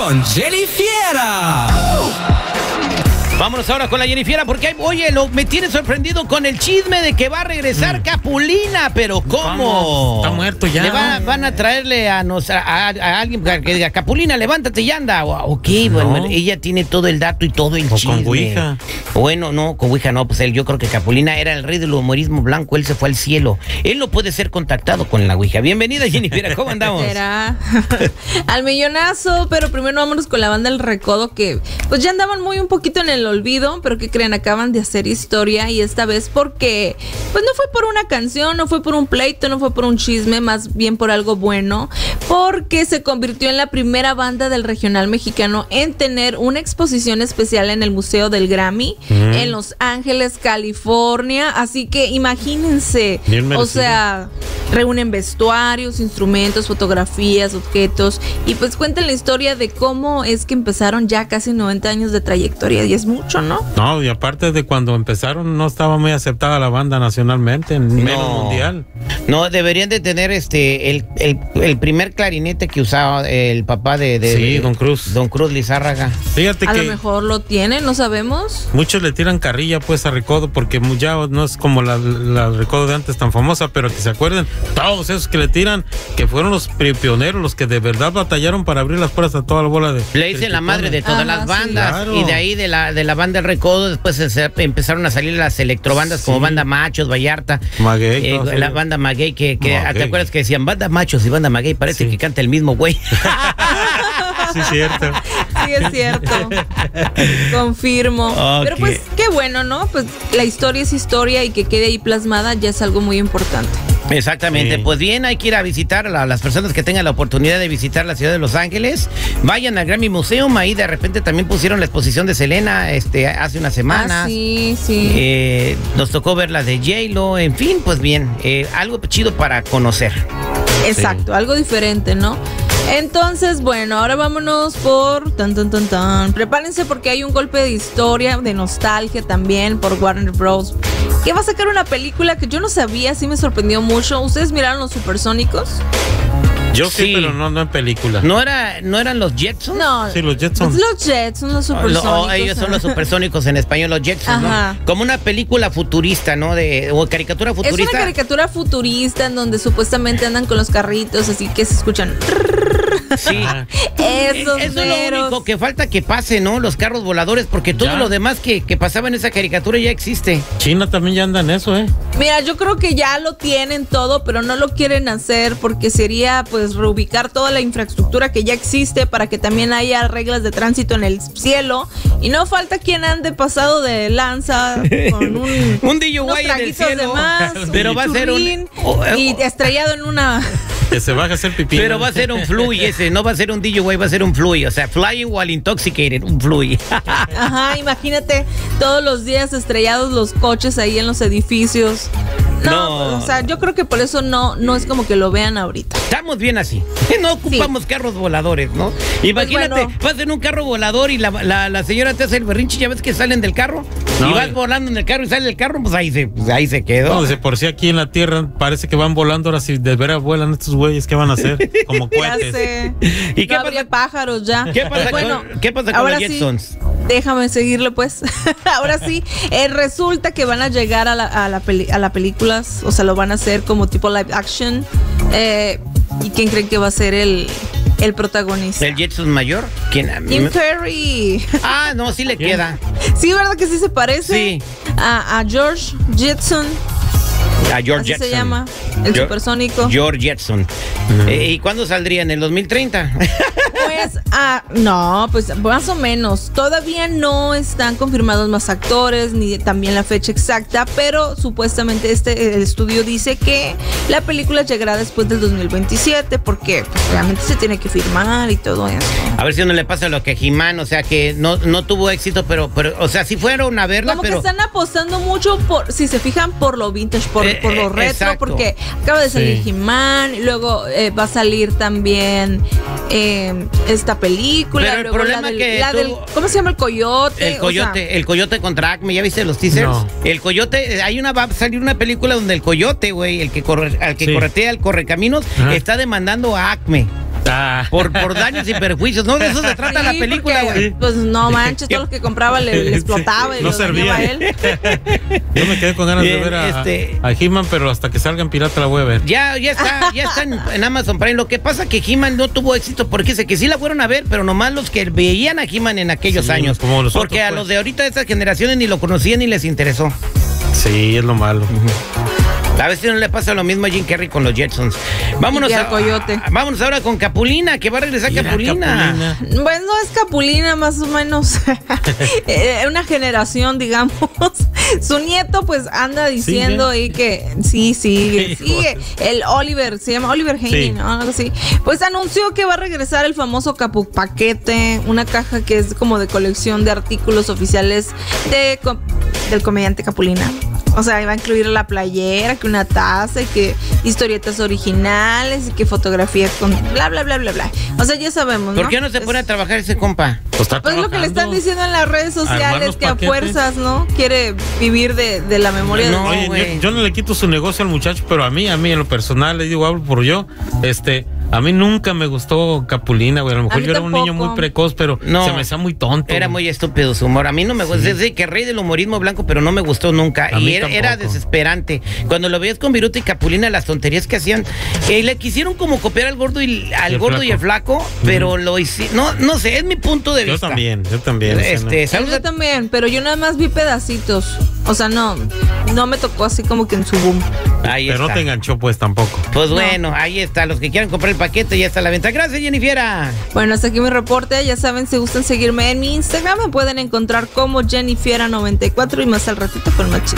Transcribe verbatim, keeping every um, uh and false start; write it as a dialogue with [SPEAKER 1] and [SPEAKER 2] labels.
[SPEAKER 1] con Jenny Fiera.
[SPEAKER 2] Vámonos ahora con la Jennifiera porque, oye, lo, me tiene sorprendido con el chisme de que va a regresar mm. Capulina, pero ¿cómo?
[SPEAKER 3] Vamos, está muerto ya.
[SPEAKER 2] Le va, van a traerle a, nos, a, a, a alguien que diga, Capulina, levántate y anda. Ok, no. Bueno, ella tiene todo el dato y todo el
[SPEAKER 3] o
[SPEAKER 2] chisme.
[SPEAKER 3] con Ouija.
[SPEAKER 2] Bueno, no, con Ouija no, pues él, yo creo que Capulina era el rey del humorismo blanco, él se fue al cielo. Él no puede ser contactado con la Ouija. Bienvenida, Jennifiera, ¿cómo andamos?
[SPEAKER 4] Será al millonazo, pero primero vámonos con la banda El Recodo, que pues ya andaban muy un poquito en el olvido, pero que creen, acaban de hacer historia, y esta vez porque pues no fue por una canción, no fue por un pleito, no fue por un chisme, más bien por algo bueno, porque se convirtió en la primera banda del regional mexicano en tener una exposición especial en el Museo del Grammy mm. en Los Ángeles, California. Así que imagínense, o sea, reúnen vestuarios, instrumentos, fotografías, objetos, y pues cuentan la historia de cómo es que empezaron ya casi noventa años de trayectoria, y es mucho, ¿no?
[SPEAKER 3] No, y aparte de cuando empezaron no estaba muy aceptada la banda nacionalmente, en menos no, mundial.
[SPEAKER 2] No, deberían de tener este el, el, el primer clarinete que usaba el papá de, de
[SPEAKER 3] sí,
[SPEAKER 2] de,
[SPEAKER 3] Don Cruz.
[SPEAKER 2] Don Cruz Lizárraga.
[SPEAKER 3] Fíjate
[SPEAKER 4] a
[SPEAKER 3] que
[SPEAKER 4] lo mejor lo tienen, no sabemos.
[SPEAKER 3] Muchos le tiran carrilla pues a Recodo porque ya no es como la, la Recodo de antes tan famosa, pero que se acuerden todos esos que le tiran, que fueron los pioneros, los que de verdad batallaron para abrir las puertas a toda la bola de...
[SPEAKER 2] Le dicen la madre de todas Ajá, las bandas, sí, claro. Y de ahí de la de la banda El Recodo después se, se empezaron a salir las electrobandas, sí. Como Banda Machos, Vallarta,
[SPEAKER 3] Maguey,
[SPEAKER 2] eh,
[SPEAKER 3] no,
[SPEAKER 2] la
[SPEAKER 3] sí.
[SPEAKER 2] banda Maguey, que, que ¿te acuerdas que decían Banda Machos y Banda Maguey? Parece sí. que canta el mismo güey.
[SPEAKER 3] Sí, es cierto.
[SPEAKER 4] Sí, es cierto. Confirmo. Okay. Pero pues qué bueno, ¿no? Pues la historia es historia, y que quede ahí plasmada ya es algo muy importante.
[SPEAKER 2] Exactamente, sí. Pues bien, hay que ir a visitar a las personas que tengan la oportunidad de visitar la ciudad de Los Ángeles. Vayan al Grammy Museum, ahí de repente también pusieron la exposición de Selena este, hace unas semanas.
[SPEAKER 4] Ah, sí, sí.
[SPEAKER 2] Eh, nos tocó ver la de J-Lo, en fin, pues bien, eh, algo chido para conocer.
[SPEAKER 4] Exacto, sí. Algo diferente, ¿no? Entonces, bueno, ahora vámonos por tan tan tan tan. Prepárense porque hay un golpe de historia, de nostalgia también por Warner Bros. Que va a sacar una película que yo no sabía, sí me sorprendió mucho. ¿Ustedes miraron Los Supersónicos?
[SPEAKER 3] Yo sí, sí, pero no, no en película.
[SPEAKER 2] ¿No era, no eran los Jetsons?
[SPEAKER 4] No.
[SPEAKER 3] Sí, los Jetsons.
[SPEAKER 4] Los Jetsons, los Supersónicos.
[SPEAKER 2] Oh, oh, ellos son los Supersónicos en español, los Jetsons, ¿no? Como una película futurista, ¿no? De, o caricatura futurista.
[SPEAKER 4] Es una caricatura futurista en donde supuestamente andan con los carritos, así que se escuchan...
[SPEAKER 2] Sí.
[SPEAKER 4] Esos
[SPEAKER 2] Eso es lo único que falta que pase, ¿no? Los carros voladores, porque todo ya. Lo demás que, que pasaba en esa caricatura ya existe.
[SPEAKER 3] China también ya anda en eso, ¿eh?
[SPEAKER 4] Mira, yo creo que ya lo tienen todo, pero no lo quieren hacer porque sería, pues, reubicar toda la infraestructura que ya existe para que también haya reglas de tránsito en el cielo. Y no falta quien ande pasado de lanza con un...
[SPEAKER 2] un D J en el cielo.
[SPEAKER 4] De más,
[SPEAKER 2] pero va a ser un...
[SPEAKER 4] Oh, oh, y estrellado en una...
[SPEAKER 3] Que se baja a hacer pipí.
[SPEAKER 2] Pero va a ser un fluy ese, no va a ser un D J, va a ser un fluy, o sea, flying while intoxicated, un fluy.
[SPEAKER 4] Ajá, imagínate todos los días estrellados los coches ahí en los edificios. No, no, o sea, yo creo que por eso no, no es como que lo vean ahorita.
[SPEAKER 2] Estamos bien así. No ocupamos sí. carros voladores, ¿no? Imagínate, pues bueno. Vas en un carro volador y la, la, la señora te hace el berrinche, ya ves que salen del carro, no, y vas eh. volando en el carro y sale del carro, pues ahí se, pues ahí se quedó.
[SPEAKER 3] No, de por sí aquí en la tierra parece que van volando, ahora si de veras vuelan estos güeyes, ¿qué van a hacer? Como cohetes.
[SPEAKER 4] Ya sé.
[SPEAKER 2] ¿Y qué
[SPEAKER 4] no pasa? pájaros ya.
[SPEAKER 2] ¿Qué pasa bueno, con, ¿qué pasa con los Jetsons?
[SPEAKER 4] Sí. Déjame seguirle, pues. Ahora sí, eh, resulta que van a llegar a la, a, la peli, a la película, o sea, lo van a hacer como tipo live action. Eh, ¿Y quién creen que va a ser el, el protagonista?
[SPEAKER 2] ¿El Jetson mayor? ¿Quién?
[SPEAKER 4] Jim Carrey.
[SPEAKER 2] Ah, no, sí le ¿Quién? queda.
[SPEAKER 4] Sí, ¿verdad que sí se parece?
[SPEAKER 2] Sí.
[SPEAKER 4] A, a George Jetson.
[SPEAKER 2] A George
[SPEAKER 4] Así
[SPEAKER 2] Jetson.
[SPEAKER 4] se llama, el George, supersónico.
[SPEAKER 2] George Jetson. Uh-huh. eh, ¿Y cuándo saldría? ¿En el dos mil treinta?
[SPEAKER 4] Pues, ah, no, pues más o menos. Todavía no están confirmados más actores, ni también la fecha exacta, pero supuestamente este el estudio dice que la película llegará después del dos mil veintisiete, porque pues, realmente se tiene que firmar y todo eso.
[SPEAKER 2] A ver si no le pasa lo que a He-Man, o sea, que no, no tuvo éxito, pero, pero, o sea, sí fueron a verla,
[SPEAKER 4] Como
[SPEAKER 2] pero...
[SPEAKER 4] que están apostando mucho, por si se fijan, por lo vintage, por, eh, por lo retro, exacto. Porque acaba de salir sí. He-Man, y luego eh, va a salir también... Eh, esta película,
[SPEAKER 2] pero el
[SPEAKER 4] luego
[SPEAKER 2] problema
[SPEAKER 4] la del,
[SPEAKER 2] que
[SPEAKER 4] la del, ¿cómo se llama? El coyote.
[SPEAKER 2] El coyote, o sea, el coyote contra Acme, ¿ya viste los teasers?
[SPEAKER 3] No.
[SPEAKER 2] El coyote, hay una, va a salir una película donde el coyote, güey, el que corre, al que sí. corretea el correcaminos, ajá. está demandando a Acme. Ah. Por, por daños y perjuicios. No, de eso se trata sí, la película, güey.
[SPEAKER 4] Pues no manches, todo lo que compraba le, le explotaba sí, y
[SPEAKER 3] no
[SPEAKER 4] lo
[SPEAKER 3] servía
[SPEAKER 4] a él.
[SPEAKER 3] Yo me quedé con ganas Bien, de ver a, este, a He-Man, pero hasta que salga en pirata la voy a ver.
[SPEAKER 2] Ya, ya está, ya está en, en Amazon Prime. Lo que pasa es que He-Man no tuvo éxito porque dice que sí la fueron a ver, pero nomás los que veían a He-Man en aquellos sí, años. Como los porque otros, a pues. los de ahorita de estas generaciones ni lo conocían ni les interesó.
[SPEAKER 3] Sí, es lo malo.
[SPEAKER 2] A ver si no le pasa lo mismo a Jim Carrey con los Jetsons. Vámonos a,
[SPEAKER 4] Coyote.
[SPEAKER 2] A, vámonos ahora con Capulina, que va a regresar Mira, Capulina.
[SPEAKER 4] Capulina. Pues no es Capulina, más o menos. Una generación, digamos. Su nieto, pues anda diciendo ahí que sí, sí, sigue. El Oliver, se llama Oliver Haney, sí. ¿no? Algo así. Pues anunció que va a regresar el famoso Capu Paquete, una caja que es como de colección de artículos oficiales de, del comediante Capulina. O sea, iba a incluir la playera, que una taza, y que historietas originales, y que fotografía con bla, bla, bla, bla, bla. O sea, ya sabemos, ¿no?
[SPEAKER 2] ¿Por qué no se pone a trabajar ese compa?
[SPEAKER 3] Pues, está
[SPEAKER 4] pues lo que le están diciendo en las redes sociales, que paquetes. a fuerzas, ¿no? Quiere vivir de, de la memoria.
[SPEAKER 3] No,
[SPEAKER 4] de
[SPEAKER 3] oye, yo, yo no le quito su negocio al muchacho, pero a mí, a mí en lo personal, le digo, hablo por yo, este... A mí nunca me gustó Capulina, güey. A lo mejor a yo era tampoco. un niño muy precoz, pero no, se me hacía muy tonto.
[SPEAKER 2] Era muy estúpido su humor. A mí no me gusta. Sí. Es que rey del humorismo blanco, pero no me gustó nunca. A y era, era desesperante. Cuando lo veías con Viruta y Capulina, las tonterías que hacían, eh, le quisieron como copiar al gordo y al y gordo flaco. y el flaco, pero uh-huh. lo hicieron. No, no sé, es mi punto de vista.
[SPEAKER 3] Yo también, yo también.
[SPEAKER 2] Este,
[SPEAKER 4] o sea, no. Yo también, pero yo nada más vi pedacitos. O sea, no, no me tocó así como que en su boom.
[SPEAKER 2] Ahí
[SPEAKER 3] pero
[SPEAKER 2] está.
[SPEAKER 3] no te enganchó, pues tampoco.
[SPEAKER 2] Pues no. bueno, ahí está. Los que quieran comprar el paquete ya está a la venta. Gracias, Jennifiera.
[SPEAKER 4] Bueno, hasta aquí mi reporte. Ya saben, si gustan seguirme en mi Instagram, me pueden encontrar como Jennifiera noventa y cuatro y más al ratito con más chicos.